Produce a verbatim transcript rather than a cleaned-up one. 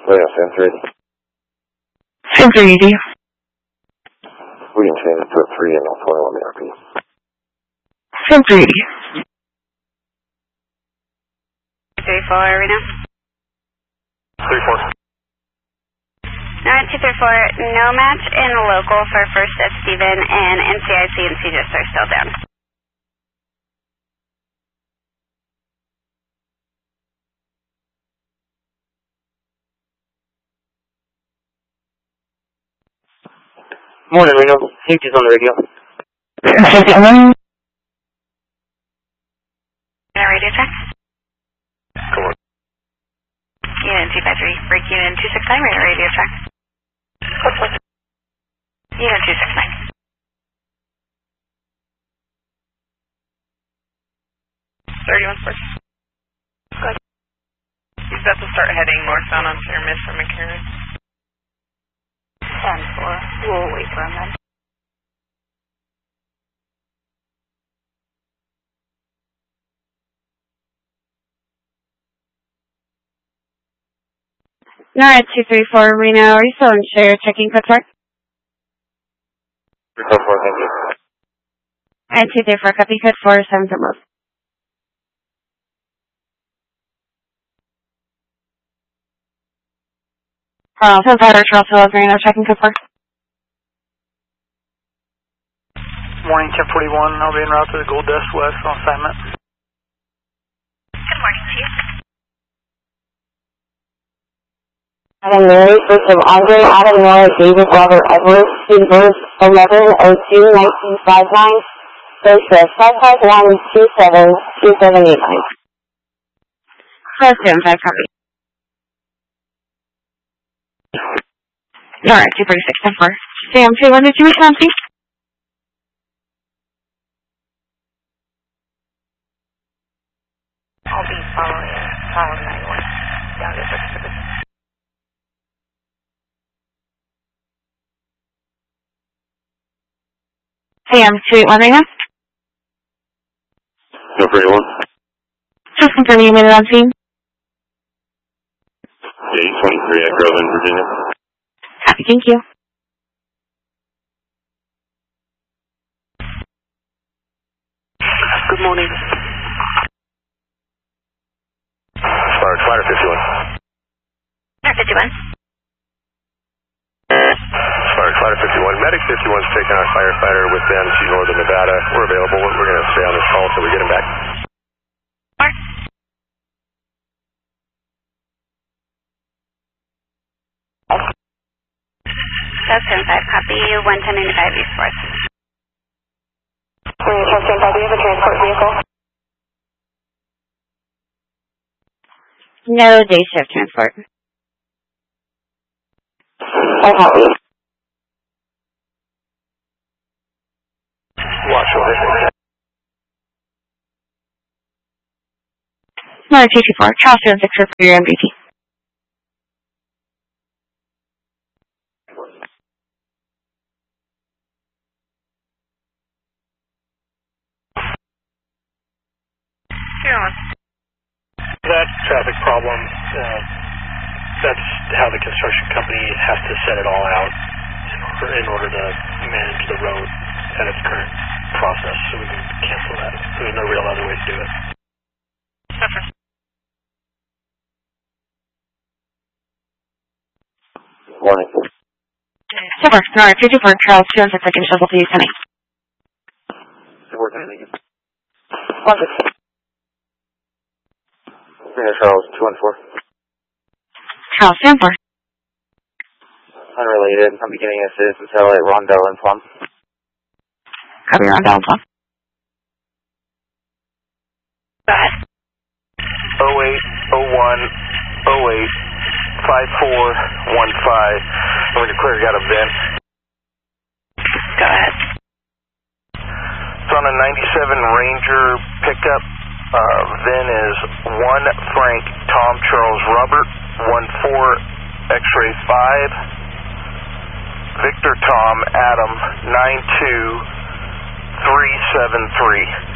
Leo, Sam three. Sam three, eighty. We can change it to a three and I'll twenty-one the R P. Sam three eighty. three four, Reno. three four. Alright, two three four, no match in local for first at Steven, and N C I C and C G I S are still down. Morning, Reno. Safety's on the radio. Safety on the radio check. Come on. Unit two five three, break unit two six nine, radar radio check. Unit two six nine. thirty-one first. Good. He's about to start heading northbound on Pyramid from McKiernan. ten four, we'll wait for him then. Alright, two three four, Reno, are you still in share checking quick start? three four four, thank you. And two three four, copy code four seven for move. Carl, so Powder, Charles Hill, Reno, checking code four. Morning, ten forty-one, I'll be en route to the Gold Dust West on assignment. Good morning, Chief. Adam Mary, first of Andre, Adam Noah, David Robert Edwards, Steve eleven oh two nineteen fifty-nine, first of five five one two seven two seven eight nine. Close to him, five copy. Alright, two thirty-six, ten four. Sam two, when did you reach on, please? I'll be following following nine one down to Pacific. Sam two eight one right now? No, thirty-one. Just confirming you made it on scene. eight twenty-three at Groveland, Virginia. Happy, thank you. Good morning. Spark, Fighter fifty-one. Fighter fifty-one. Spark, Fighter fifty-one. Medic fifty-one's taking our firefighter within to northern Nevada. We're available. We're going to stay on this call until we get him back. Mark. That's ten five, copy, one ten ninety-five East Fourth. Ten five, do you have a transport vehicle? No day shift transport. I copy. Watch over. No, two two four, Charles Jones, Victor for your M V P. That traffic problem, uh, that's how the construction company has to set it all out in order, in order to manage the road at its current process, so we can cancel that. There's no real other way to do it. Morning. Super, alright, two two four, Charles Jones, Victor, can shovel to you tonight. We're going to Reno Charles, two one four. Charles, stand for. Unrelated. I'm beginning a citizen satellite Rondell and Plum. Copy, Rondell and Plum. Go ahead. oh eight oh one oh eight five four one five. I'm going to clear, got a vent. Go ahead. It's on a ninety-seven Ranger pickup. Uh, VIN is one Frank Tom Charles Robert, one four X-ray five, Victor Tom Adam nine two three seven three.